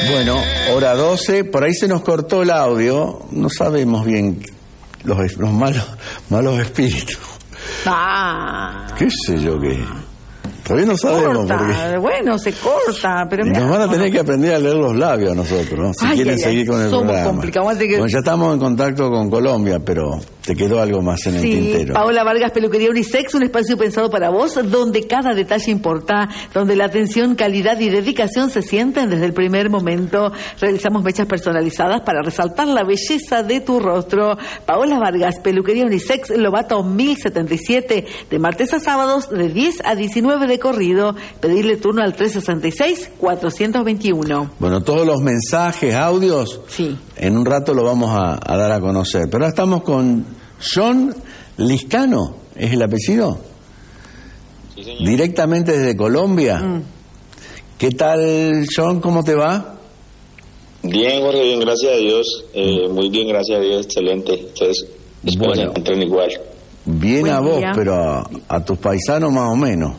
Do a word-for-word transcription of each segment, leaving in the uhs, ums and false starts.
Bueno, hora doce, por ahí se nos cortó el audio, no sabemos bien los, los malos, malos espíritus. Ah. ¿Qué sé yo qué? Todavía no sabemos corta, porque... Bueno, se corta, pero... Y mira, nos van a tener bueno. que aprender a leer los labios nosotros, ¿no? Si Ay, quieren ay, seguir ay, con el somos programa. complicados, que... Bueno, ya estamos en contacto con Colombia, pero te quedó algo más en el Sí, tintero. Paola Vargas, Peluquería Unisex, un espacio pensado para vos, donde cada detalle importa, donde la atención, calidad y dedicación se sienten desde el primer momento. Realizamos mechas personalizadas para resaltar la belleza de tu rostro. Paola Vargas, Peluquería Unisex, Lobato mil setenta y siete, de martes a sábados, de diez a diecinueve de corrido. Pedirle turno al tres sesenta y seis, cuatrocientos veintiuno. Bueno, todos los mensajes, audios, sí. En un rato lo vamos a, a dar a conocer. Pero ahora estamos con John Liscano, ¿es el apellido? Sí, señor. Directamente desde Colombia. Mm. ¿Qué tal, John? ¿Cómo te va? Bien, Jorge, bien, gracias a Dios. Eh, muy bien, gracias a Dios, excelente. Entonces, espero Bueno. que se entren igual. Bien Buen a vos, día. pero a, a tus paisanos más o menos.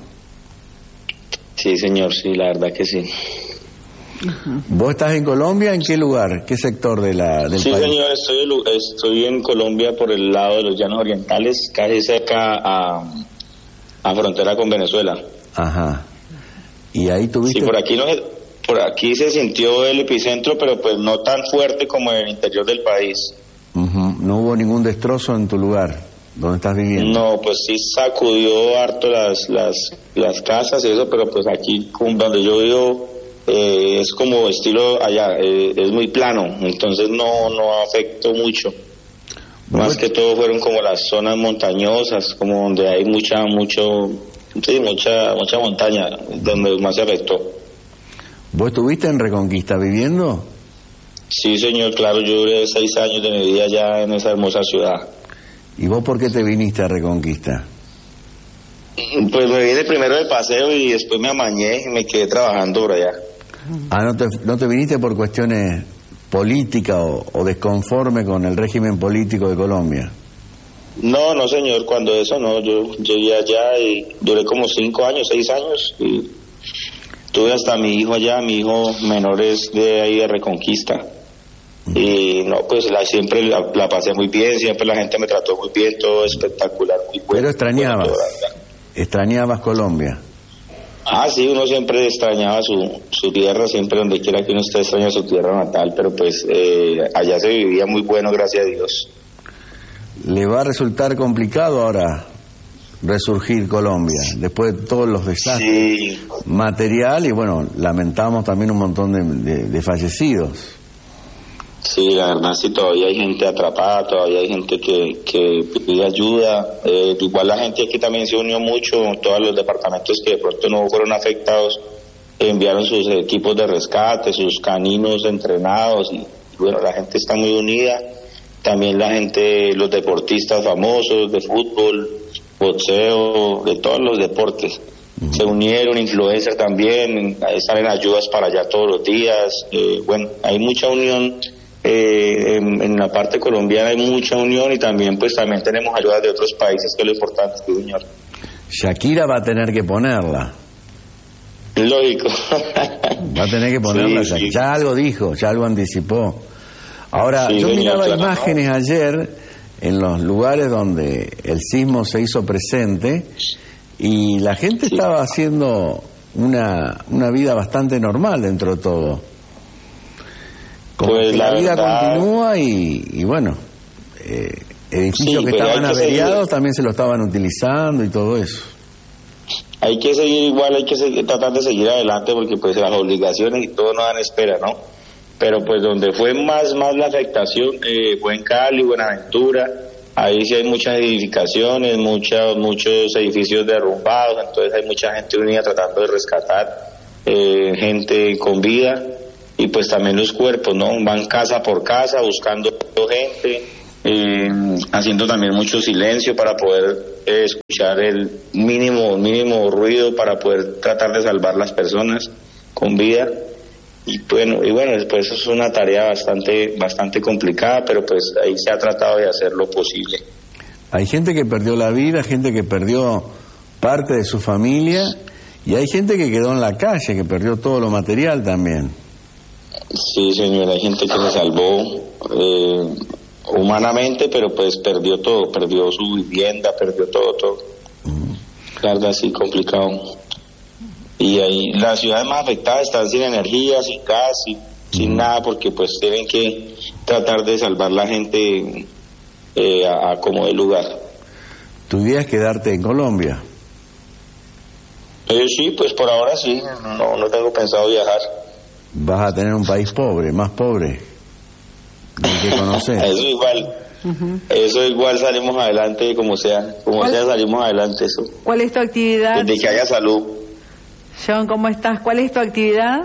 Sí, señor, sí, la verdad que sí. ¿Vos estás en Colombia? ¿En qué lugar? ¿Qué sector de la, del Sí, país? señor, estoy, en lu- estoy en Colombia por el lado de los Llanos Orientales, casi cerca a, a frontera con Venezuela. Ajá. ¿Y ahí tuviste? Sí, por aquí no se- por aquí se sintió el epicentro, pero pues no tan fuerte como en el interior del país. Ujú. ¿No hubo ningún destrozo en tu lugar, donde estás viviendo? No, pues sí sacudió harto las las las casas y eso, pero pues aquí como donde yo vivo eh, es como estilo allá, eh, es muy plano, entonces no no afectó mucho. Bueno, Más que todo fueron como las zonas montañosas, como donde hay mucha mucho sí, mucha mucha montaña, donde más se afectó. ¿Vos estuviste en Reconquista viviendo? Sí, señor, claro, yo duré seis años de mi vida allá en esa hermosa ciudad. ¿Y vos por qué te viniste a Reconquista? Pues me vine primero de paseo y después me amañé y me quedé trabajando por allá. Ah, ¿no te, no te viniste por cuestiones políticas o, o desconforme con el régimen político de Colombia? No, no, señor, cuando eso no, yo llegué allá y duré como cinco años, seis años y tuve hasta mi hijo allá, mi hijo menor es de ahí de Reconquista. Y no, pues la, siempre la, la pasé muy bien, siempre la gente me trató muy bien, todo espectacular, muy bueno. Pero extrañabas, bueno, todo, extrañabas Colombia. Ah, sí, uno siempre extrañaba su, su tierra, siempre donde quiera que uno esté extraña su tierra natal, pero pues eh, allá se vivía muy bueno, gracias a Dios. ¿Le va a resultar complicado ahora resurgir Colombia, después de todos los desastres Sí, material y bueno, lamentamos también un montón de, de, de fallecidos? sí, la verdad sí, todavía hay gente atrapada, todavía hay gente que, que pide ayuda, eh, igual la gente aquí también se unió mucho, todos los departamentos que de pronto no fueron afectados enviaron sus equipos de rescate, sus caninos entrenados y, y bueno, la gente está muy unida, también la gente, los deportistas famosos de fútbol, boxeo, de todos los deportes. Uh-huh. Se unieron, influencers también, salen ayudas para allá todos los días, eh, bueno, hay mucha unión. Eh, en, en la parte colombiana hay mucha unión y también pues también tenemos ayudas de otros países, que es lo importante, sí, señor. Shakira va a tener que ponerla. Lógico. Va a tener que ponerla, sí, ya, sí. ya algo dijo, ya algo anticipó. Ahora, sí, yo señor, miraba claro. imágenes ayer en los lugares donde el sismo se hizo presente y la gente sí. estaba haciendo una, una vida bastante normal dentro de todo. Como Pues que la la vida verdad... continúa y, y bueno, eh, edificios Sí, que pero estaban hay que averiados seguir. también se lo estaban utilizando y todo eso. Hay que seguir igual, hay que seguir, tratar de seguir adelante porque pues las obligaciones y todo no dan espera, ¿no? Pero pues donde fue más más la afectación eh, fue en Cali, Buenaventura, ahí sí hay muchas edificaciones, muchos muchos edificios derrumbados, entonces hay mucha gente unida tratando de rescatar eh, gente con vida y pues también los cuerpos, ¿no? Van casa por casa buscando gente, eh, haciendo también mucho silencio para poder eh, escuchar el mínimo mínimo ruido para poder tratar de salvar las personas con vida. Y bueno, y bueno, después eso es una tarea bastante bastante complicada, pero pues ahí se ha tratado de hacer lo posible. Hay gente que perdió la vida, gente que perdió parte de su familia y hay gente que quedó en la calle, que perdió todo lo material también. Sí, señora, hay gente que se salvó eh, humanamente, pero pues perdió todo, perdió su vivienda, perdió todo, todo. Mm. La verdad, sí, complicado. Y ahí las ciudades más afectadas están sin energía, sin gas, sin, mm. sin nada, porque pues tienen que tratar de salvar la gente eh, a, a como de lugar. ¿Tu idea es quedarte en Colombia? Eh, sí, pues por ahora sí, no, no tengo pensado viajar. Vas a tener un país pobre, más pobre del que conoces. Eso igual, uh-huh. Eso igual salimos adelante como sea, como sea salimos adelante eso. ¿Cuál es tu actividad? Desde que haya salud. John, ¿cómo estás? ¿Cuál es tu actividad?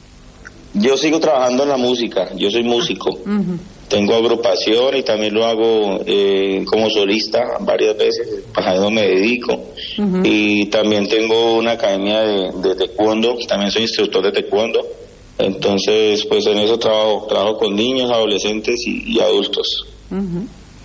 Yo sigo trabajando en la música, yo soy músico. Uh-huh. Tengo agrupación y también lo hago eh, como solista varias veces, a eso me dedico. Uh-huh. Y también tengo una academia de, de taekwondo, también soy instructor de taekwondo. Entonces, pues en eso trabajo, trabajo con niños, adolescentes y, y adultos. Uh-huh.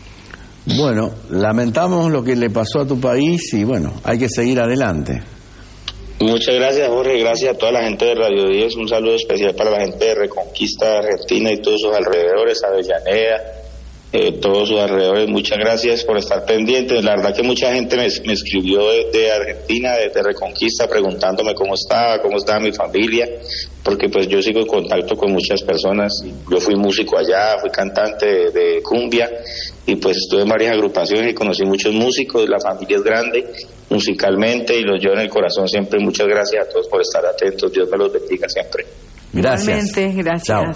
Bueno, lamentamos lo que le pasó a tu país y bueno, hay que seguir adelante. Muchas gracias, Jorge, gracias a toda la gente de Radio diez, un saludo especial para la gente de Reconquista Argentina y todos sus alrededores, Avellaneda, eh, todos sus alrededores, muchas gracias por estar pendientes. La verdad que mucha gente me, me escribió de, de Argentina, de, de Reconquista, preguntándome cómo estaba, cómo estaba mi familia, porque pues yo sigo en contacto con muchas personas. Yo fui músico allá, fui cantante de, de cumbia y pues estuve en varias agrupaciones y conocí muchos músicos. La familia es grande musicalmente y los llevo en el corazón siempre. Muchas gracias a todos por estar atentos, Dios me los bendiga siempre. Gracias. Igualmente, gracias. Chao.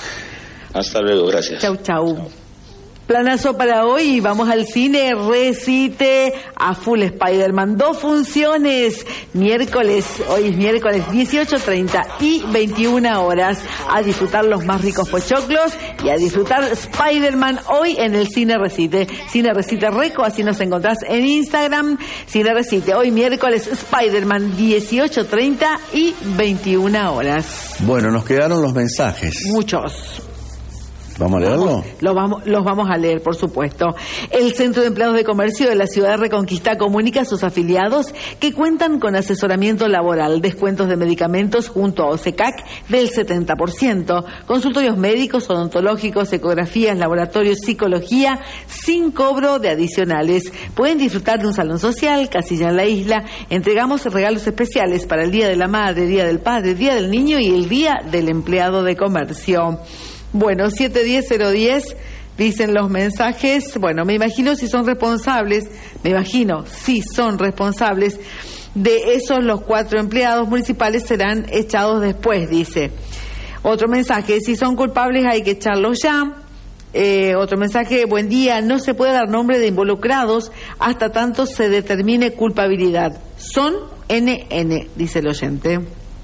Hasta luego, gracias. Chau, chau. Planazo para hoy, vamos al cine, recite a full Spider-Man, dos funciones, miércoles, hoy es miércoles dieciocho treinta y veintiuna horas, a disfrutar los más ricos pochoclos y a disfrutar Spider-Man hoy en el cine recite, cine recite Reco, así nos encontrás en Instagram, cine recite, hoy miércoles Spider-Man dieciocho treinta y veintiuna horas. Bueno, nos quedaron los mensajes. Muchos. ¿Vamos a leerlo? Vamos, los, vamos, los vamos a leer, por supuesto. El Centro de Empleados de Comercio de la Ciudad de Reconquista comunica a sus afiliados que cuentan con asesoramiento laboral, descuentos de medicamentos junto a OSECAC del setenta por ciento, consultorios médicos, odontológicos, ecografías, laboratorios, psicología, sin cobro de adicionales. Pueden disfrutar de un salón social, casilla en la isla. Entregamos regalos especiales para el Día de la Madre, Día del Padre, Día del Niño y el Día del Empleado de Comercio. Bueno, siete diez cero diez, dicen los mensajes. Bueno, me imagino si son responsables, me imagino si son responsables de esos, los cuatro empleados municipales serán echados después, dice. Otro mensaje, si son culpables hay que echarlos ya. Eh, otro mensaje, buen día, no se puede dar nombre de involucrados hasta tanto se determine culpabilidad. Son N N, dice el oyente.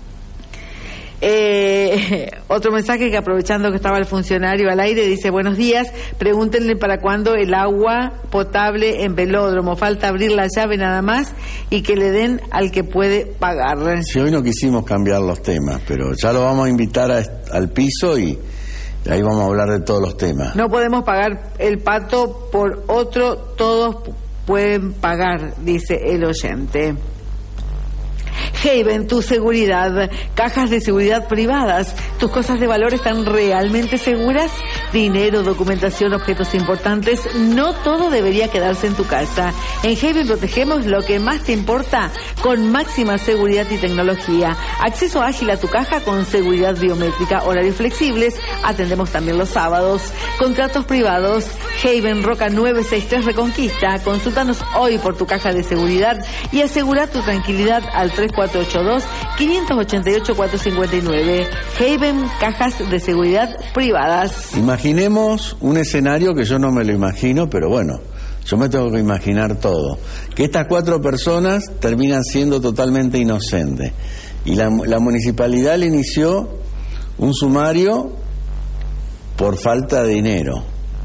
Eh, otro mensaje que aprovechando que estaba el funcionario al aire dice: buenos días, pregúntenle para cuándo el agua potable en Velódromo, falta abrir la llave nada más y que le den al que puede pagar. Sí, hoy no quisimos cambiar los temas, pero ya lo vamos a invitar a, al piso y ahí vamos a hablar de todos los temas. No podemos pagar el pato por otro, todos pueden pagar, dice el oyente. Haven, tu seguridad, cajas de seguridad privadas, tus cosas de valor están realmente seguras, dinero, documentación, objetos importantes, no todo debería quedarse en tu casa. En Haven protegemos lo que más te importa con máxima seguridad y tecnología, acceso ágil a tu caja con seguridad biométrica, horarios flexibles, atendemos también los sábados, contratos privados. Haven, Roca nueve seis tres Reconquista, consúltanos hoy por tu caja de seguridad y asegura tu tranquilidad al tres cuatro ocho dos, cinco ocho ocho, cuatro cinco nueve. Haven, cajas de seguridad privadas. Imaginemos un escenario que yo no me lo imagino, pero bueno, yo me tengo que imaginar todo. Que estas cuatro personas terminan siendo totalmente inocentes. Y la, la municipalidad le inició un sumario por falta de dinero.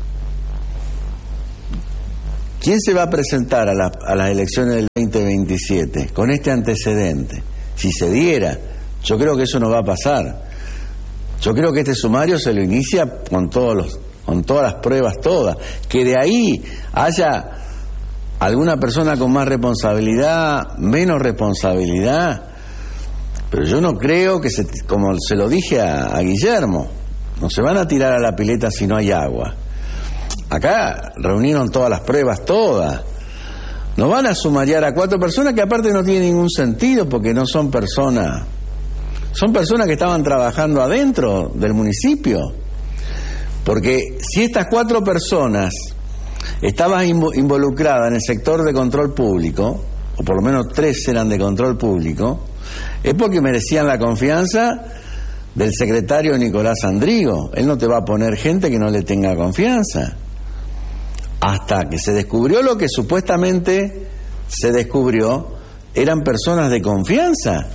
¿Quién se va a presentar a, la, a las elecciones del veinte veintisiete con este antecedente? Si se diera, yo creo que eso no va a pasar. Yo creo que este sumario se lo inicia con todos los, con todas las pruebas, todas. Que de ahí haya alguna persona con más responsabilidad, menos responsabilidad, pero yo no creo que, se, como se lo dije a, a Guillermo, No se van a tirar a la pileta si no hay agua. Acá reunieron todas las pruebas, todas. No van a sumariar a cuatro personas que aparte no tienen ningún sentido porque no son personas. Son personas que estaban trabajando adentro del municipio. Porque si estas cuatro personas estaban involucradas en el sector de control público, o por lo menos tres eran de control público, es porque merecían la confianza del secretario Nicolás Andrigo. Él no te va a poner gente que no le tenga confianza. Hasta que se descubrió lo que supuestamente se descubrió, eran personas de confianza.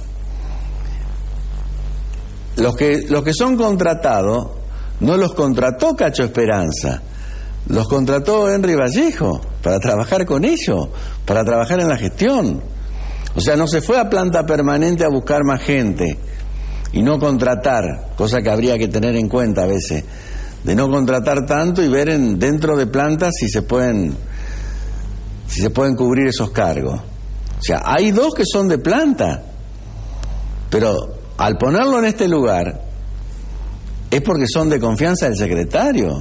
Los que, los que son contratados, no los contrató Cacho Esperanza, los contrató Henry Vallejo para trabajar con ellos, para trabajar en la gestión. O sea, no se fue a planta permanente a buscar más gente y no contratar, cosa que habría que tener en cuenta a veces, de no contratar tanto y ver en, dentro de plantas si se pueden si se pueden cubrir esos cargos. O sea, hay dos que son de planta, pero al ponerlo en este lugar es porque son de confianza del secretario.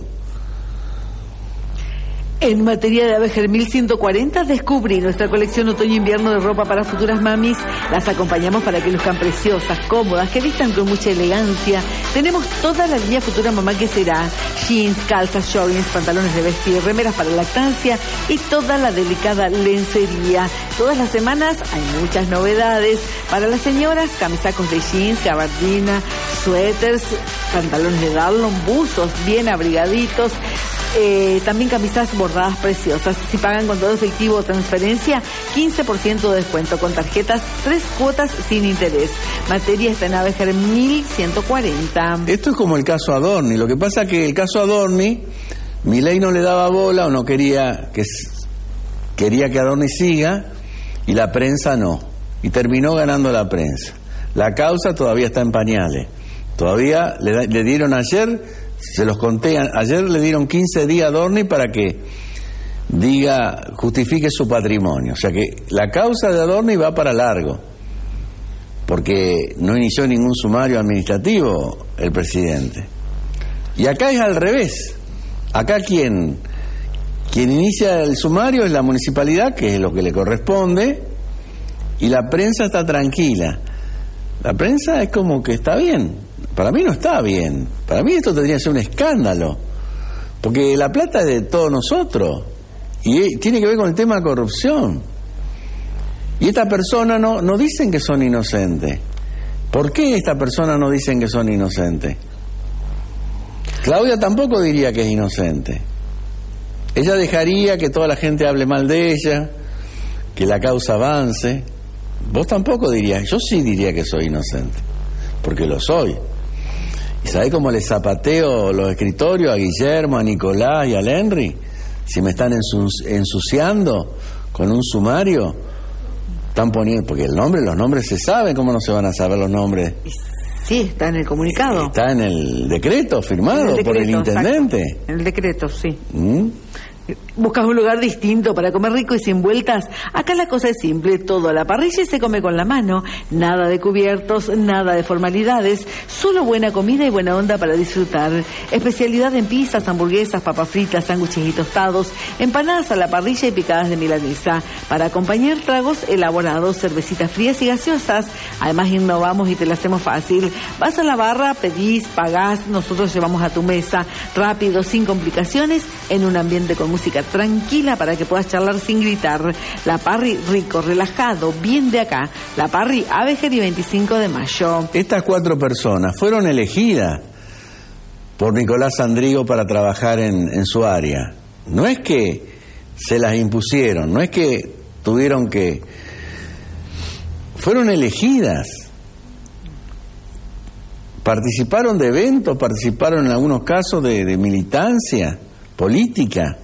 En materia de Abeger mil ciento cuarenta, descubrí nuestra colección otoño-invierno de ropa para futuras mamis. Las acompañamos para que luzcan preciosas, cómodas, que vistan con mucha elegancia. Tenemos toda la línea Futura Mamá que será jeans, calzas, joggings, pantalones de vestir, remeras para lactancia y toda la delicada lencería. Todas las semanas hay muchas novedades. Para las señoras, camisacos de jeans, gabardina, suéteres, pantalones de darlon, buzos bien abrigaditos. Eh, también camisas bordadas preciosas. Si pagan con todo efectivo o transferencia, quince por ciento de descuento con tarjetas, tres cuotas sin interés. Materia está en Abeger mil ciento cuarenta. Esto es como el caso Adorni. Lo que pasa es que el caso Adorni, Milei no le daba bola o no quería que quería que Adorni siga y la prensa no. Y terminó ganando la prensa. La causa todavía está en pañales. Todavía le, le dieron ayer... Se los conté, ayer le dieron quince días a Adorni para que diga, justifique su patrimonio. O sea que la causa de Adorni va para largo, porque no inició ningún sumario administrativo el presidente. Y acá es al revés. Acá quien, quien inicia el sumario es la municipalidad, que es lo que le corresponde, y la prensa está tranquila. La prensa es como que está bien. Para mí no está bien. Para mí esto tendría que ser un escándalo. Porque la plata es de todos nosotros. Y tiene que ver con el tema de corrupción. Y esta persona no, no dicen que son inocentes. ¿Por qué esta persona no dicen que son inocentes? Claudia tampoco diría que es inocente. Ella dejaría que toda la gente hable mal de ella, que la causa avance. Vos tampoco dirías. Yo sí diría que soy inocente, porque lo soy. ¿Y sabés cómo le zapateo los escritorios a Guillermo, a Nicolás y al Henry? Si me están ensuciando con un sumario, están poniendo, porque el nombre, los nombres se saben, ¿cómo no se van a saber los nombres? Sí, está en el comunicado. Está en el decreto firmado el decreto, por el intendente. Exacto. En el decreto, sí. ¿Mm? ¿Buscas un lugar distinto para comer rico y sin vueltas? Acá la cosa es simple, todo a la parrilla y se come con la mano. Nada de cubiertos, nada de formalidades, solo buena comida y buena onda para disfrutar. Especialidad en pizzas, hamburguesas, papas fritas, sándwiches y tostados, empanadas a la parrilla y picadas de milanesa. Para acompañar tragos elaborados, cervecitas frías y gaseosas. Además innovamos y te la hacemos fácil. Vas a la barra, pedís, pagás, nosotros llevamos a tu mesa. Rápido, sin complicaciones, en un ambiente con música tranquila para que puedas charlar sin gritar. La Parry, rico, relajado, bien de acá. La Parry, Abeger y veinticinco de mayo. Estas cuatro personas fueron elegidas por Nicolás Andrigo para trabajar en, en su área. No es que se las impusieron, no es que tuvieron que... Fueron elegidas. Participaron de eventos, participaron en algunos casos de, de militancia política.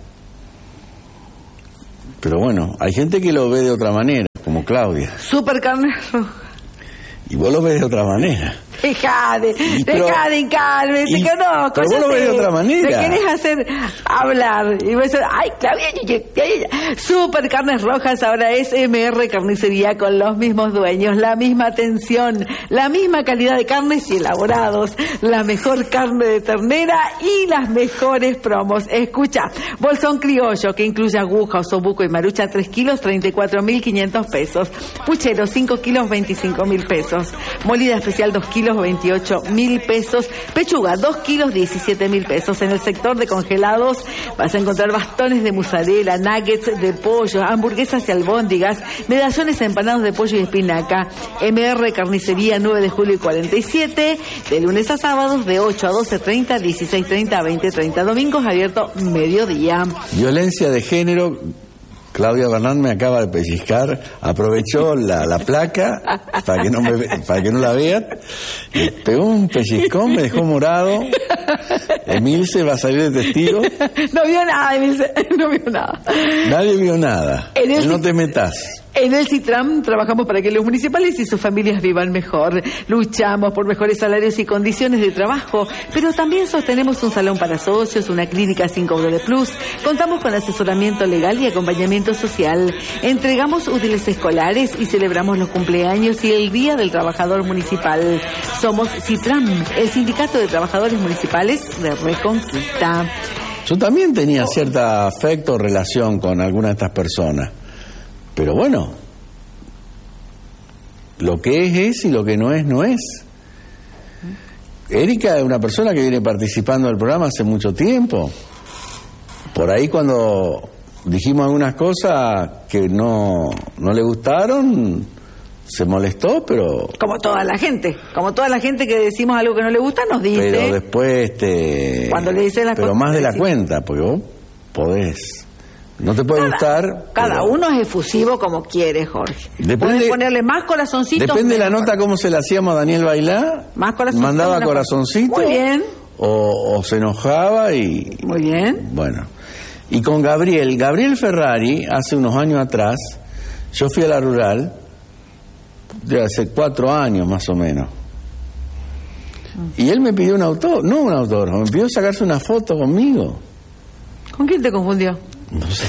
Pero bueno, hay gente que lo ve de otra manera, como Claudia. Super carne roja. Y vos lo ves de otra manera. Dejá de, Y pero- dejá de hincarme, te y- conozco. pero ya vos lo ves sé. de otra manera. Me querés hacer hablar. Y vos decís, ay, Claudia, y- y- y- Super Carnes Rojas ahora es M R Carnicería con los mismos dueños, la misma atención, la misma calidad de carnes y elaborados, la mejor carne de ternera y las mejores promos. Escucha, bolsón criollo que incluye aguja, osobuco y marucha, tres kilos, treinta y cuatro mil quinientos pesos. Puchero, cinco kilos, veinticinco mil pesos. Molida especial, dos kilos, veintiocho mil pesos. Pechuga, dos kilos, diecisiete mil pesos. En el sector de congelados vas a encontrar bastones de mozzarella, nuggets de pollo, hamburguesas y albóndigas, medallones empanados de pollo y espinaca. M R Carnicería, nueve de julio y cuarenta y siete, de lunes a sábados de ocho a doce treinta, dieciséis treinta a veinte treinta. Domingos abierto mediodía. Violencia de género. Claudia Bernal me acaba de pellizcar, aprovechó la, la placa para que no me ve- para que no la vean, y pegó un pellizcón, me dejó morado. Emilce va a salir de testigo. No vio nada, Emilce, no vio nada. Nadie vio nada. En el- No te metas. En el Citram trabajamos para que los municipales y sus familias vivan mejor. Luchamos por mejores salarios y condiciones de trabajo, pero también sostenemos un salón para socios, una clínica sin cobro de plus. Contamos con asesoramiento legal y acompañamiento social. Entregamos útiles escolares y celebramos los cumpleaños y el Día del Trabajador Municipal. Somos Citram, el Sindicato de Trabajadores Municipales de Reconquista. Yo también tenía cierta afecto o relación con algunas de estas personas. Pero bueno, lo que es es y lo que no es, no es. Erika es una persona que viene participando del programa hace mucho tiempo. Por ahí cuando dijimos algunas cosas que no, no le gustaron, se molestó, pero... Como toda la gente, como toda la gente que decimos algo que no le gusta nos dice... Pero después, este... Cuando le dicen las Pero cosas, más de la decís- cuenta, porque vos podés... No te puede gustar... Cada pero- uno es efusivo como quiere, Jorge. Depende- Puedes ponerle más corazoncitos. Depende de la menos nota cómo se la hacíamos a Daniel Bailá. Más corazoncito, Mandaba menos corazoncito. Muy bien. O, o se enojaba y... Muy bien. Bueno. Y con Gabriel, Gabriel Ferrari, hace unos años atrás, yo fui a la rural, de hace cuatro años más o menos. Y él me pidió un autógrafo, no un autógrafo, me pidió sacarse una foto conmigo. ¿Con quién te confundió? No sé.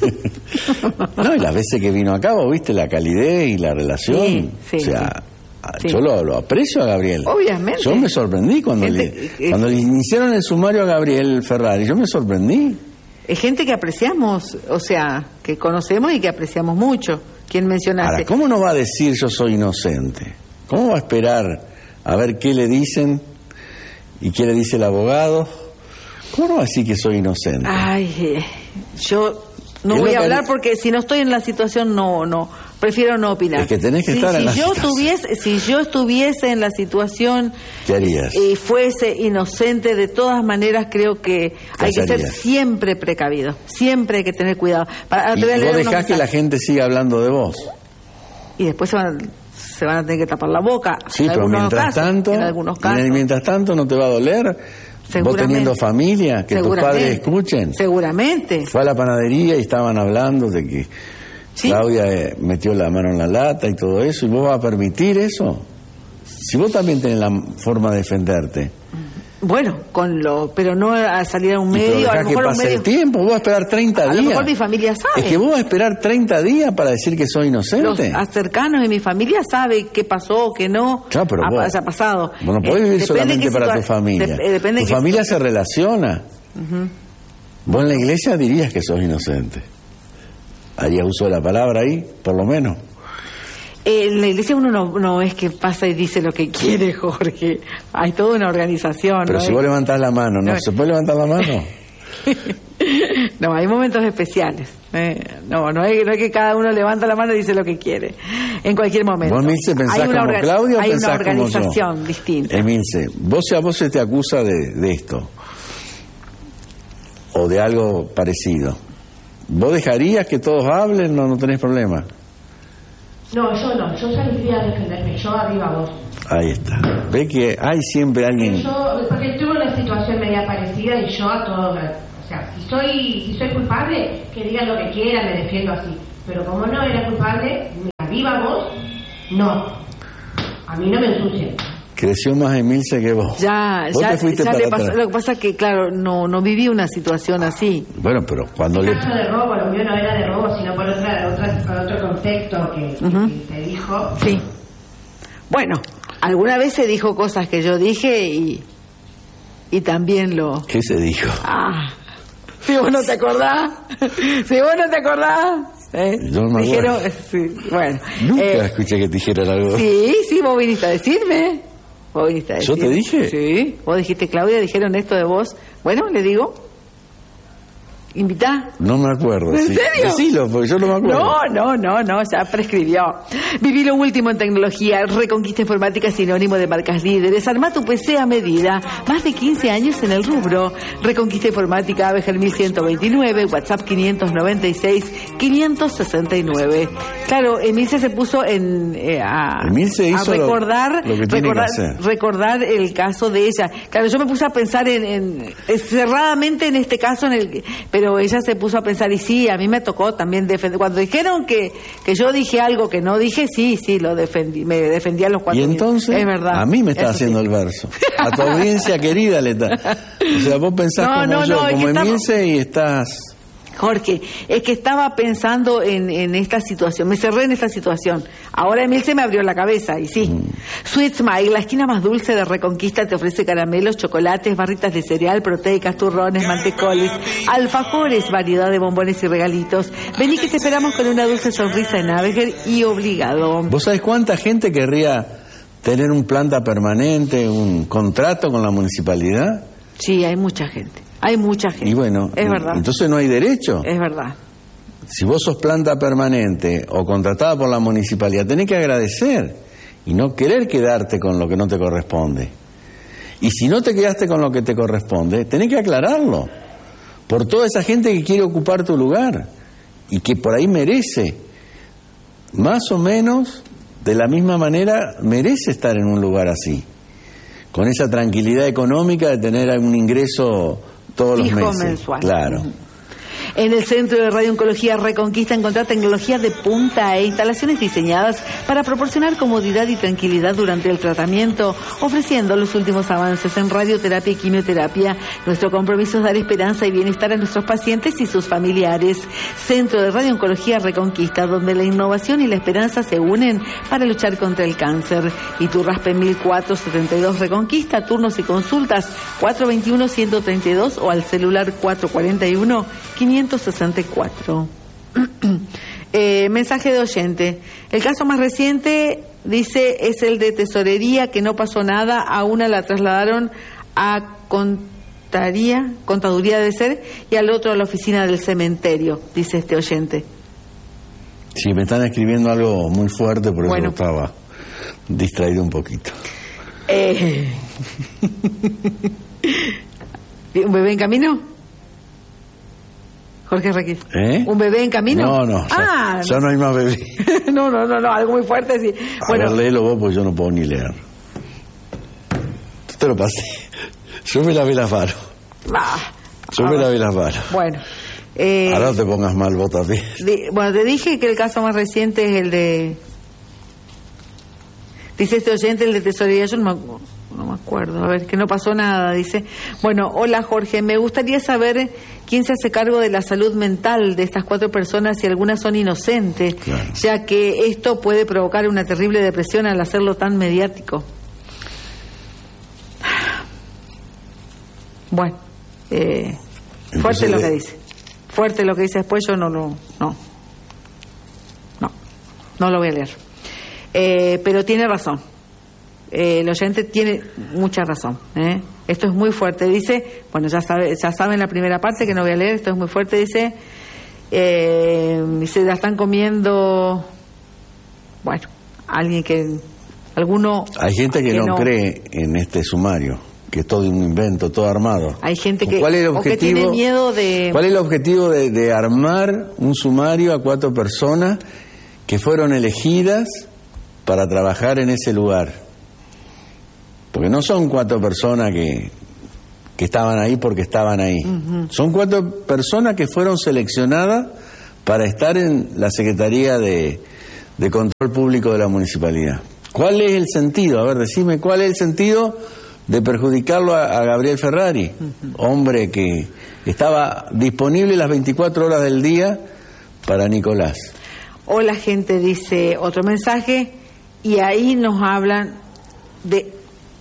No, y las veces que vino acá, vos viste la calidez y la relación. Sí, sí, o sea, sí. yo lo, lo aprecio a Gabriel. Obviamente. Yo me sorprendí cuando, Gente le, que- cuando le iniciaron el sumario a Gabriel Ferrari. Yo me sorprendí. Es gente que apreciamos, o sea, que conocemos y que apreciamos mucho. ¿Quién mencionaste? Ahora, ¿cómo no va a decir yo soy inocente? ¿Cómo va a esperar a ver qué le dicen y qué le dice el abogado? ¿Cómo no va a decir que soy inocente? Ay, eh, yo no Es voy lo a que hablar le- porque si no estoy en la situación, no, no. Prefiero no opinar. Es que tenés que si, estar en si la yo situación. tuviese, si yo estuviese en la situación ¿Qué harías? y fuese inocente, de todas maneras creo que hay que ser harías? siempre precavido. Siempre hay que tener cuidado. Para, Y te voy a vos leer unos dejás que la mensajes. gente siga hablando de vos. Y después se van, se van a tener que tapar la boca. Sí, en pero algunos mientras casos, tanto, en algunos y casos. mientras tanto no te va a doler. Vos Seguramente. teniendo familia, que tus Seguramente. padres escuchen. Seguramente. Fue a la panadería y estaban hablando de que Sí. Claudia eh, metió la mano en la lata y todo eso, y vos vas a permitir eso. Si vos también tenés la forma de defenderte. Bueno, con lo, pero no a salir a un Y pero medio, a dejá lo que mejor a un pase medio. el tiempo, vos vas a esperar treinta A días. lo mejor mi familia sabe. Es que vos vas a esperar treinta días para decir que soy Los inocente. cercanos de mi familia saben qué pasó, qué no. Claro, pero ha, vos- se ha pasado. Vos no podés Eh, vivir depende solamente qué para situa- tu familia. dep- depende tu qué familia situa- se relaciona. Vos en la iglesia dirías que sos inocente. Harías uso de la palabra ahí, por lo menos. Eh, en la iglesia uno no, no es que pasa y dice lo que quiere, Jorge. Hay toda una organización. Pero ¿no? si vos levantás la mano, ¿no? No. ¿Se puede levantar la mano? No, hay momentos especiales. eh, no, no es, no es que cada uno levanta la mano y dice lo que quiere. En cualquier momento. ¿Vos, Emilce, pensás hay una como orga- Claudia o hay pensás una como yo? organización distinta. Emilce, vos si a vos se te acusa de, de esto, o de algo parecido, ¿vos dejarías que todos hablen? No, no tenés problema. No, yo no, yo saldría a defenderme, yo arriba vos. Ahí está. Ve que hay siempre alguien... Yo, porque tuve una situación media parecida y yo a todo, o sea, si soy, si soy culpable, que digan lo que quieran, me defiendo así. Pero como no era culpable, arriba vos, no. A mí no me ensucien. Creció más Emilce que vos. Ya, vos ya, te fuiste ya para le pasó. atrás. Lo que pasa es que, claro, no, no viví una situación así. Bueno, pero cuando le... El caso de robo, lo mío no era de robo, sino por, otra, otra, por otro contexto que, Uh-huh. que te dijo. Sí. Bueno, alguna vez se dijo cosas que yo dije y, y también lo... ¿Qué se dijo? Ah, si vos no te acordás, si vos no te acordás... ¿eh? Yo no me Dijeron, acuerdo. sí, bueno. Nunca eh, escuché que te dijeran algo. Sí, sí, vos viniste a decirme. Vos viniste a ¿Yo decirme. te dije? Sí, vos dijiste, Claudia, dijeron esto de vos. Bueno, le digo, invitá. No me acuerdo. ¿En sí. serio? Decilo, porque yo no me acuerdo. No, no, no, no, ya prescribió. Viví lo último en tecnología, Reconquista Informática sinónimo de marcas líderes. Armá tu P C a medida. Más de quince años en el rubro. Reconquista Informática, Abeger mil ciento veintinueve, WhatsApp quinientos noventa y seis, quinientos sesenta y nueve. Claro, Emilce se puso en, eh, a, Emilce a hizo lo- recordar, lo que tiene recordar, que hacer. recordar el caso de ella. Claro, yo me puse a pensar en, en eh, cerradamente en este caso, en el, pero ella se puso a pensar, y sí, a mí me tocó también defender. Cuando dijeron que, que yo dije algo que no dije, sí, sí, lo defendí, me defendí a los cuatro. Y entonces, es verdad, a mí me está eso haciendo sí. el verso. A tu audiencia querida le está. O sea, vos pensás No, como no, yo, no, es como que estamos- Emilce y estás... Jorge, es que estaba pensando en, en esta situación, me cerré en esta situación. Ahora Emil se me abrió la cabeza, y sí. Mm. Sweet Smile, la esquina más dulce de Reconquista, te ofrece caramelos, chocolates, barritas de cereal, proteicas, turrones, mantecoles, alfajores, variedad de bombones y regalitos. Vení que te esperamos con una dulce sonrisa en Abeger y obligado. ¿Vos sabés cuánta gente querría tener un planta permanente, un contrato con la municipalidad? Sí, hay mucha gente, hay mucha gente. Y bueno, es verdad, entonces no hay derecho. es verdad. Si vos sos planta permanente o contratada por la municipalidad, tenés que agradecer y no querer quedarte con lo que no te corresponde. Y si no te quedaste con lo que te corresponde, tenés que aclararlo por toda esa gente que quiere ocupar tu lugar y que por ahí merece, más o menos de la misma manera, merece estar en un lugar así, con esa tranquilidad económica de tener un ingreso todos Fijo los meses. mensual. Claro. En el Centro de Radiooncología Reconquista encontrar tecnología de punta e instalaciones diseñadas para proporcionar comodidad y tranquilidad durante el tratamiento, ofreciendo los últimos avances en radioterapia y quimioterapia. Nuestro compromiso es dar esperanza y bienestar a nuestros pacientes y sus familiares. Centro de Radiooncología Reconquista, donde la innovación y la esperanza se unen para luchar contra el cáncer. Iturraspe mil cuatrocientos setenta y dos Reconquista, turnos y consultas cuatro veintiuno ciento treinta y dos o al celular cuatro cuarenta y uno quinientos sesenta y cuatro. eh, mensaje de oyente. El caso más reciente, dice, es el de tesorería, que no pasó nada. A una la trasladaron a contaría, contaduría debe ser, y al otro a la oficina del cementerio, dice este oyente. Sí, me están escribiendo algo muy fuerte, por eso Bueno. estaba distraído un poquito. Eh... ¿Un bebé en camino? Jorge Raquel. ¿Eh? ¿Un bebé en camino? No, no, ya, Ah, ya no hay más bebé. no, no, no, no, algo muy fuerte, sí. A Bueno, ver, léelo vos, porque yo no puedo ni leer. Tú te lo pasé. Yo me lavé las manos. ah, Yo me lavé las manos. bueno. Eh, Ahora no te pongas mal vos también. di- bueno, te dije que el caso más reciente es el de... Dice este oyente, el de tesorería, yo no me, acu- no me acuerdo, a ver, que no pasó nada, dice. Bueno, hola Jorge, me gustaría saber quién se hace cargo de la salud mental de estas cuatro personas, si algunas son inocentes, Claro. ya que esto puede provocar una terrible depresión al hacerlo tan mediático. Bueno, eh, fuerte Entonces, lo que de- dice. Fuerte lo que dice después, yo no lo... No, no, no lo voy a leer. Eh, pero tiene razón. Eh, el oyente tiene mucha razón. ¿eh? Esto es muy fuerte. Dice, bueno, ya sabe, ya saben la primera parte que no voy a leer, esto es muy fuerte. Dice, eh, se la están comiendo, bueno, alguien que, alguno... Hay gente que, no, cree en este sumario, que es todo un invento, todo armado. Hay gente que, ¿Cuál es el o que objetivo? tiene miedo de... ¿Cuál es el objetivo de, de armar un sumario a cuatro personas que fueron elegidas para trabajar en ese lugar? Porque no son cuatro personas que, que estaban ahí porque estaban ahí. Uh-huh. Son cuatro personas que fueron seleccionadas para estar en la Secretaría de, de Control Público de la Municipalidad. ¿Cuál es el sentido? A ver, decime, ¿cuál es el sentido de perjudicarlo a, a Gabriel Ferrari? Uh-huh. Hombre que estaba disponible las veinticuatro horas del día para Nicolás. O la gente dice otro mensaje y ahí nos hablan de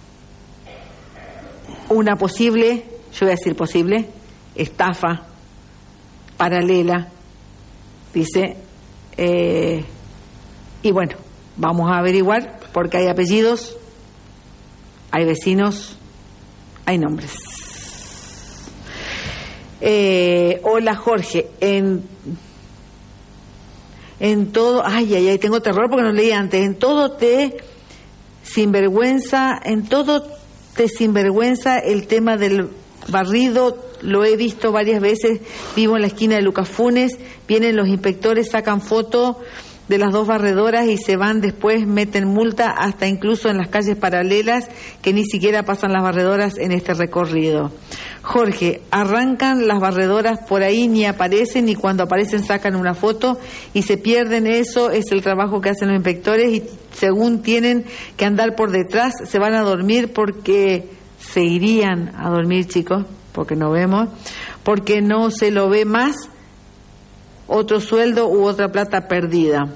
una posible, yo voy a decir posible, estafa paralela, dice, eh, y bueno, vamos a averiguar porque hay apellidos, hay vecinos, hay nombres. Eh, hola Jorge, en en todo, ay, ay, ay, tengo terror porque no leí antes, en todo te sinvergüenza, en todo te sinvergüenza el tema del barrido, lo he visto varias veces, vivo en la esquina de Lucas Funes, vienen los inspectores, sacan foto de las dos barredoras y se van después, meten multa hasta incluso en las calles paralelas que ni siquiera pasan las barredoras en este recorrido. Jorge, arrancan las barredoras por ahí, ni aparecen, y cuando aparecen sacan una foto y se pierden. Eso es el trabajo que hacen los inspectores y según tienen que andar por detrás, se van a dormir porque se irían a dormir, chicos, porque no vemos, porque no se lo ve más, otro sueldo u otra plata perdida.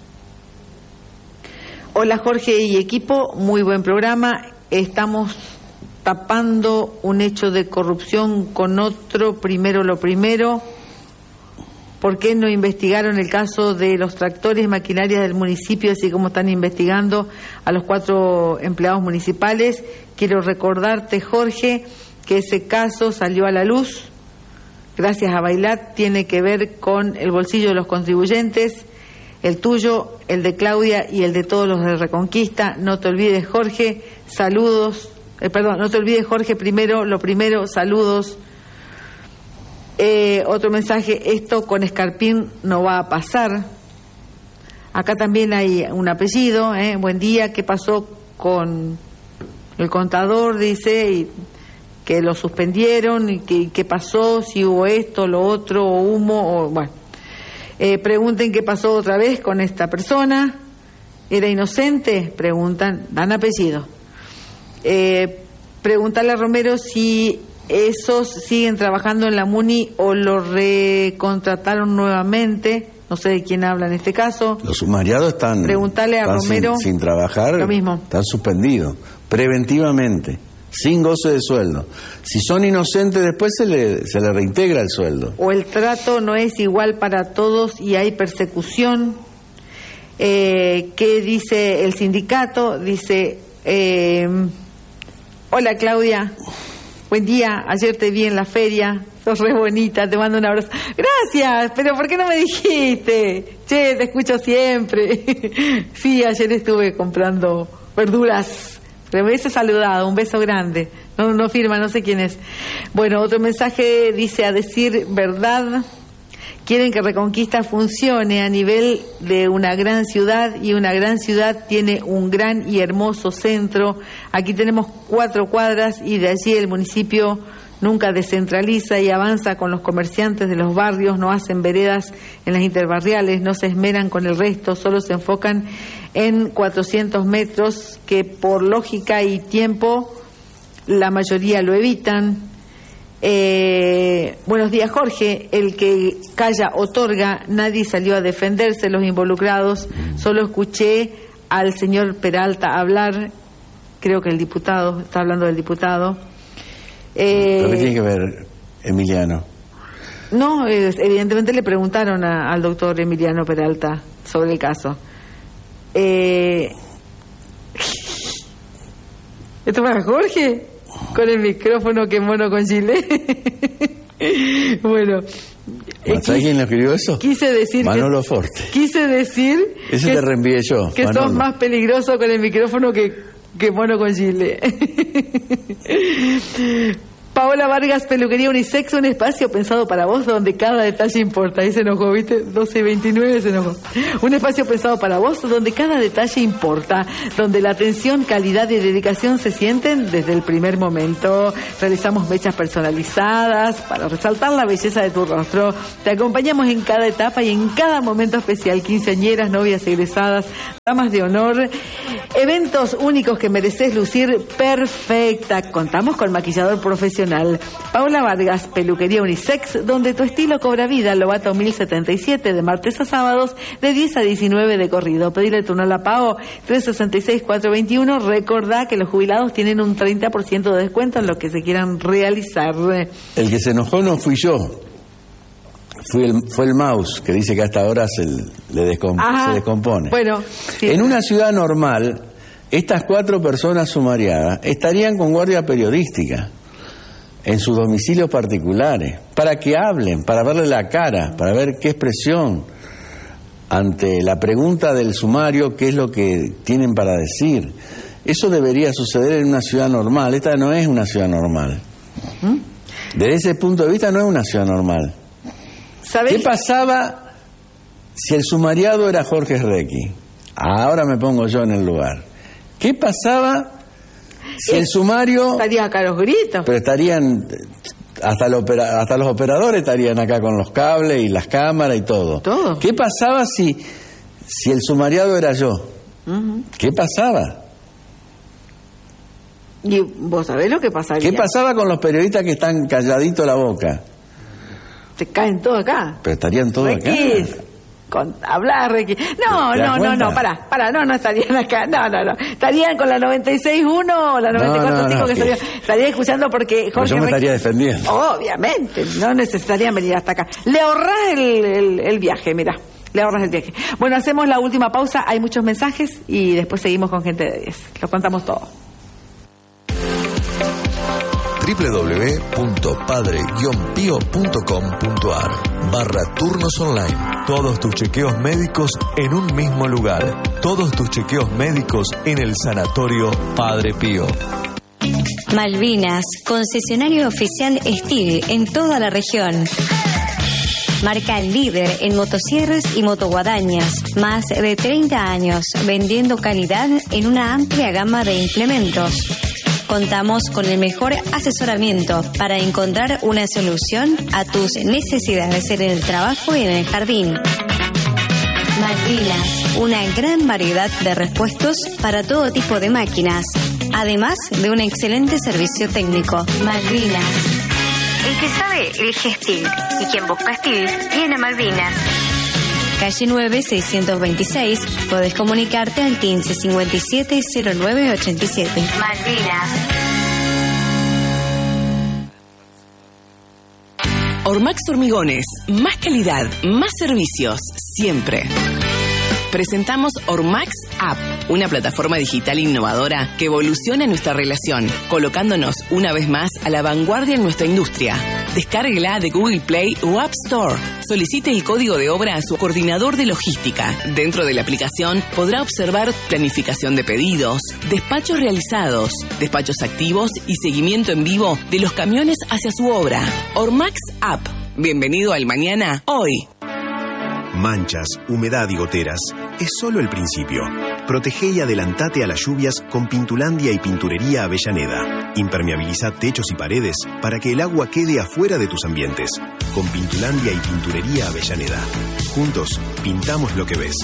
Hola Jorge y equipo, muy buen programa. Estamos tapando un hecho de corrupción con otro, primero lo primero. ¿Por qué no investigaron el caso de los tractores y maquinarias del municipio, así como están investigando a los cuatro empleados municipales? Quiero recordarte, Jorge, que ese caso salió a la luz gracias a Bailat, tiene que ver con el bolsillo de los contribuyentes, el tuyo, el de Claudia y el de todos los de Reconquista. No te olvides, Jorge, saludos, eh, perdón, no te olvides, Jorge, primero, lo primero, saludos. Eh, otro mensaje, esto con Escarpín no va a pasar. Acá también hay un apellido, eh, buen día, ¿qué pasó con el contador? Dice, y que lo suspendieron, y que, qué pasó, si hubo esto, lo otro, o humo, o bueno. Eh, pregunten qué pasó otra vez con esta persona. ¿Era inocente? Preguntan, dan apellido. Eh, preguntarle a Romero si esos siguen trabajando en la MUNI o lo recontrataron nuevamente. No sé de quién habla en este caso. Los sumariados están, preguntarle a están Romero sin, sin trabajar, lo mismo. Están suspendidos preventivamente, sin goce de sueldo. Si son inocentes, después se le, se le reintegra el sueldo. O el trato no es igual para todos y hay persecución. Eh, ¿Qué dice el sindicato? Dice, eh, hola Claudia, buen día, ayer te vi en la feria, sos re bonita, te mando un abrazo. Gracias, pero ¿por qué no me dijiste? Che, te escucho siempre. Sí, ayer estuve comprando verduras. Me hubiese saludado, un beso grande. No, no firma, no sé quién es. Bueno, otro mensaje dice, a decir verdad, quieren que Reconquista funcione a nivel de una gran ciudad, y una gran ciudad tiene un gran y hermoso centro. Aquí tenemos cuatro cuadras y de allí el municipio nunca descentraliza y avanza con los comerciantes de los barrios, no hacen veredas en las interbarriales, no se esmeran con el resto, solo se enfocan en cuatrocientos metros que por lógica y tiempo la mayoría lo evitan. Eh, buenos días, Jorge. El que calla otorga, nadie salió a defenderse, los involucrados. Solo escuché al señor Peralta hablar, creo que el diputado, está hablando del diputado. Eh, ¿Pero qué tiene que ver Emiliano? No, eh, evidentemente le preguntaron a, al doctor Emiliano Peralta sobre el caso. Eh, ¿Esto para Jorge? Con el micrófono que mono con Chile. Bueno. Eh, ¿Sabes quién le escribió eso? Quise decir Manolo que, Forte. Quise decir Ese que, te reenvié yo. Que Manolo. sos más peligroso con el micrófono que, que mono con Chile. Paola Vargas, peluquería unisex, un espacio pensado para vos donde cada detalle importa. Ahí se enojó, ¿viste? doce y veintinueve se enojó. Un espacio pensado para vos donde cada detalle importa, donde la atención, calidad y dedicación se sienten desde el primer momento. Realizamos mechas personalizadas para resaltar la belleza de tu rostro. Te acompañamos en cada etapa y en cada momento especial. Quinceañeras, novias egresadas, damas de honor. Eventos únicos que mereces lucir perfecta. Contamos con maquillador profesional. Paula Vargas, peluquería unisex, donde tu estilo cobra vida. Lobato mil setenta y siete, de martes a sábados, de diez a diecinueve de corrido. Pedirle turno a la Pao, tres sesenta y seis, cuatrocientos veintiuno. Recordá que los jubilados tienen un treinta por ciento de descuento en lo que se quieran realizar. El que se enojó no fui yo. Fue el, fue el mouse, que dice que hasta ahora se, le descom Ajá, se descompone. Bueno, sí. En una ciudad normal, estas cuatro personas sumariadas estarían con guardia periodística en sus domicilios particulares, para que hablen, para verle la cara, para ver qué expresión ante la pregunta del sumario, qué es lo que tienen para decir. Eso debería suceder en una ciudad normal. Esta no es una ciudad normal. ¿Mm? Desde ese punto de vista no es una ciudad normal. ¿Sabés? ¿Qué pasaba si el sumariado era Jorge Recchi? Ahora me pongo yo en el lugar. ¿Qué pasaba si el sumario... Estaría acá los gritos. Pero estarían... Hasta, el opera, hasta los operadores estarían acá con los cables y las cámaras y todo. ¿Todo? ¿Qué pasaba si, si el sumariado era yo? Uh-huh. ¿Qué pasaba? ¿Y vos sabés lo que pasaría? ¿Qué pasaba con los periodistas que están calladitos la boca? Se caen todos acá. Pero estarían todos Requis, acá. Con hablar, Requis. No, no, no, no, pará, pará, no, no estarían acá. No, no, no. Estarían con la noventa y seis punto uno o la noventa y cuatro punto cinco no, no, no, que estarían, estarían escuchando porque Jorge. Yo me estaría defendiendo. Obviamente, no necesitarían venir hasta acá. Le ahorrás el, el, el viaje, mirá. Le ahorras el viaje. Bueno, hacemos la última pausa. Hay muchos mensajes y después seguimos con gente de diez. Lo contamos todo. doble u doble u doble u punto padre guion pío punto com punto a r barra turnos online. Todos tus chequeos médicos en un mismo lugar. Todos tus chequeos médicos en el Sanatorio Padre Pío. Malvinas, concesionario oficial Steel en toda la región. Marca líder en motosierras y motoguadañas. Más de treinta años vendiendo calidad en una amplia gama de implementos. Contamos con el mejor asesoramiento para encontrar una solución a tus necesidades en el trabajo y en el jardín. Malvinas, una gran variedad de repuestos para todo tipo de máquinas, además de un excelente servicio técnico. Malvinas. El que sabe elige Steel y quien busca Steel viene a Malvinas. Calle nueve, seiscientos veintiséis. Podés comunicarte al quince cincuenta y siete cero nueve ochenta y siete. Malvinas. Ormax Hormigones. Más calidad, más servicios, siempre. Presentamos Ormax App, una plataforma digital innovadora que evoluciona nuestra relación, colocándonos una vez más a la vanguardia en nuestra industria. Descárguela de Google Play o App Store. Solicite el código de obra a su coordinador de logística. Dentro de la aplicación podrá observar planificación de pedidos, despachos realizados, despachos activos y seguimiento en vivo de los camiones hacia su obra. Ormax App. Bienvenido al mañana, hoy. Manchas, humedad y goteras es solo el principio. Protege y adelantate a las lluvias con Pintulandia y Pinturería Avellaneda. Impermeabiliza techos y paredes para que el agua quede afuera de tus ambientes. Con Pintulandia y Pinturería Avellaneda. Juntos, pintamos lo que ves.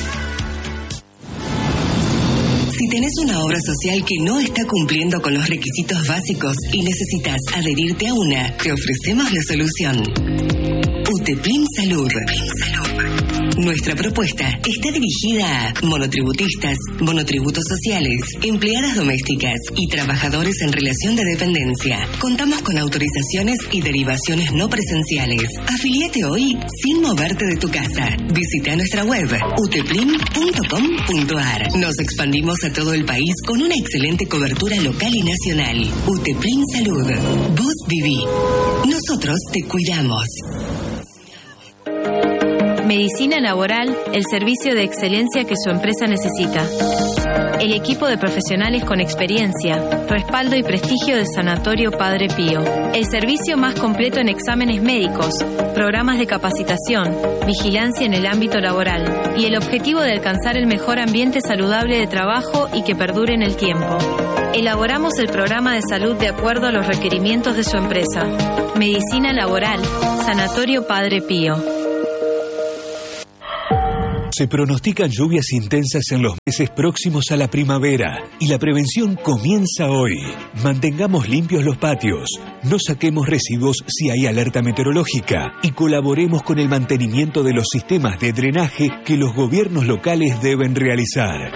Si tenés una obra social que no está cumpliendo con los requisitos básicos y necesitas adherirte a una, te ofrecemos la solución. Uteplin Salud. Nuestra propuesta está dirigida a monotributistas, monotributos sociales, empleadas domésticas y trabajadores en relación de dependencia. Contamos con autorizaciones y derivaciones no presenciales. Afiliate hoy sin moverte de tu casa. Visita nuestra web uteplin punto com punto a r. Nos expandimos a todo el país con una excelente cobertura local y nacional. Uteplin Salud. Vos viví. Nosotros te cuidamos. Medicina Laboral, el servicio de excelencia que su empresa necesita. El equipo de profesionales con experiencia, respaldo y prestigio del Sanatorio Padre Pío. El servicio más completo en exámenes médicos, programas de capacitación, vigilancia en el ámbito laboral y el objetivo de alcanzar el mejor ambiente saludable de trabajo y que perdure en el tiempo. Elaboramos el programa de salud de acuerdo a los requerimientos de su empresa. Medicina Laboral, Sanatorio Padre Pío. Se pronostican lluvias intensas en los meses próximos a la primavera y la prevención comienza hoy. Mantengamos limpios los patios, no saquemos residuos si hay alerta meteorológica y colaboremos con el mantenimiento de los sistemas de drenaje que los gobiernos locales deben realizar.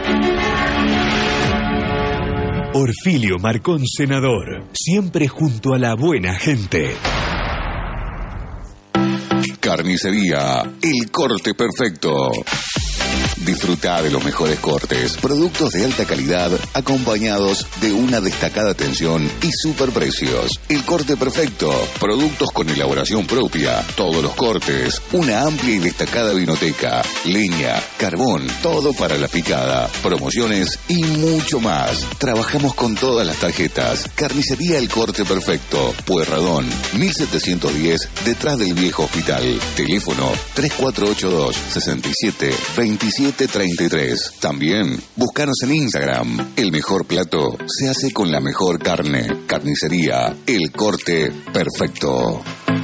Orfilio Marcón, senador, siempre junto a la buena gente. Carnicería El Corte Perfecto. Disfruta de los mejores cortes, productos de alta calidad, acompañados de una destacada atención y superprecios. El Corte Perfecto, productos con elaboración propia, todos los cortes, una amplia y destacada vinoteca, leña, carbón, todo para la picada, promociones y mucho más. Trabajamos con todas las tarjetas. Carnicería El Corte Perfecto, Pueyrredón, mil setecientos diez, detrás del viejo hospital. Teléfono tres cuatro ocho dos, seis siete, dos siete treinta y tres. También, búscanos en Instagram. El mejor plato se hace con la mejor carne. Carnicería El Corte Perfecto.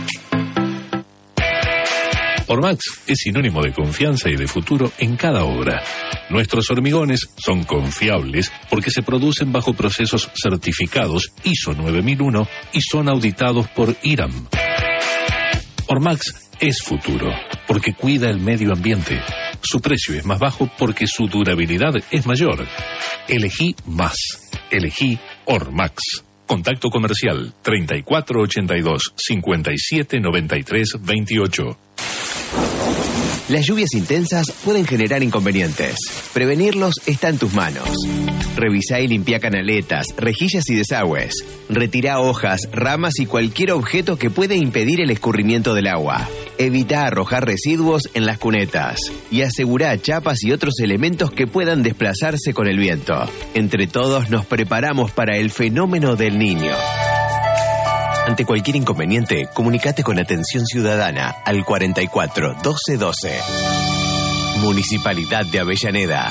Ormax es sinónimo de confianza y de futuro en cada obra. Nuestros hormigones son confiables porque se producen bajo procesos certificados I S O nueve mil uno y son auditados por I R A M. Ormax es futuro porque cuida el medio ambiente. Su precio es más bajo porque su durabilidad es mayor. Elegí más. Elegí Ormax. Contacto comercial treinta y cuatro ochenta y dos, cincuenta y siete noventa y tres veintiocho. Las lluvias intensas pueden generar inconvenientes. Prevenirlos está en tus manos. Revisá y limpia canaletas, rejillas y desagües. Retirá hojas, ramas y cualquier objeto que pueda impedir el escurrimiento del agua. Evita arrojar residuos en las cunetas. Y asegurá chapas y otros elementos que puedan desplazarse con el viento. Entre todos nos preparamos para el fenómeno del Niño. Ante cualquier inconveniente, comunicate con Atención Ciudadana al cuarenta y cuatro doce doce. Municipalidad de Avellaneda.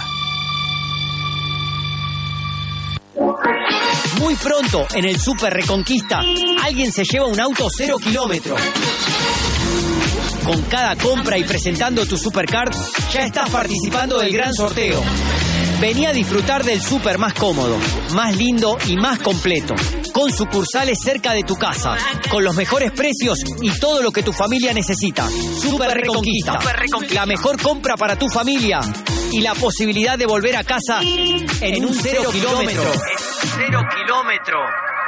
Muy pronto, en el Super Reconquista, alguien se lleva un auto cero kilómetros. Con cada compra y presentando tu Supercard, ya estás participando del gran sorteo. Vení a disfrutar del súper más cómodo, más lindo y más completo, con sucursales cerca de tu casa, con los mejores precios y todo lo que tu familia necesita. Súper Reconquista, la mejor compra para tu familia y la posibilidad de volver a casa en un cero kilómetro. Cero kilómetro.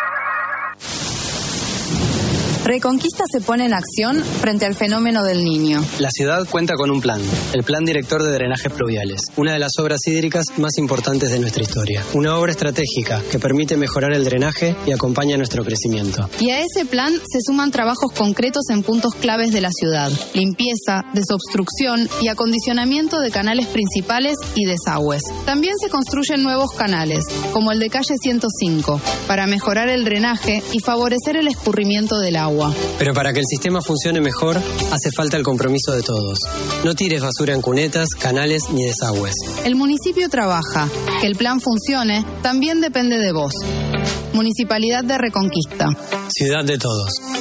Reconquista se pone en acción frente al fenómeno del Niño. La ciudad cuenta con un plan, el Plan Director de Drenajes Pluviales, una de las obras hídricas más importantes de nuestra historia. Una obra estratégica que permite mejorar el drenaje y acompaña nuestro crecimiento. Y a ese plan se suman trabajos concretos en puntos claves de la ciudad: limpieza, desobstrucción y acondicionamiento de canales principales y desagües. También se construyen nuevos canales, como el de calle ciento cinco, para mejorar el drenaje y favorecer el escurrimiento del agua. Pero para que el sistema funcione mejor, hace falta el compromiso de todos. No tires basura en cunetas, canales ni desagües. El municipio trabaja. Que el plan funcione también depende de vos. Municipalidad de Reconquista. Ciudad de todos.